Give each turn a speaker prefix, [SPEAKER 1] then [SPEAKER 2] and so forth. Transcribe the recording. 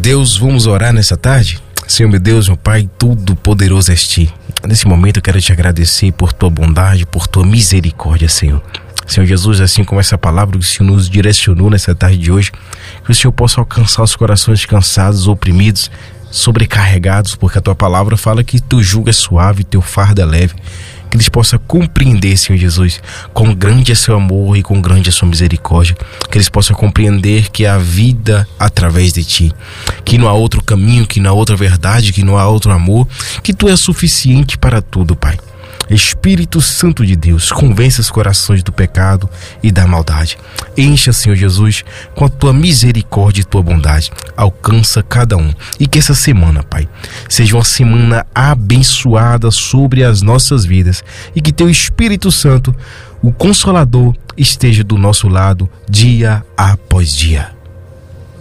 [SPEAKER 1] Deus, vamos orar nessa tarde? Senhor, meu Deus, meu Pai, tudo poderoso és Ti. Nesse momento eu quero te agradecer por Tua bondade, por Tua misericórdia, Senhor. Senhor Jesus, assim como essa palavra que o Senhor nos direcionou nessa tarde de hoje, que o Senhor possa alcançar os corações cansados, oprimidos, sobrecarregados, porque a Tua palavra fala que Teu jugo é suave, Teu fardo é leve. Que eles possam compreender, Senhor Jesus, quão grande é Seu amor e quão grande é Sua misericórdia. Que eles possam compreender que há vida através de Ti, que não há outro caminho, que não há outra verdade, que não há outro amor, que Tu és suficiente para tudo, Pai. Espírito Santo de Deus, convença os corações do pecado e da maldade. Encha, Senhor Jesus, com a Tua misericórdia e Tua bondade. Alcança cada um. E que essa semana, Pai, seja uma semana abençoada sobre as nossas vidas. E que Teu Espírito Santo, o Consolador, esteja do nosso lado dia após dia.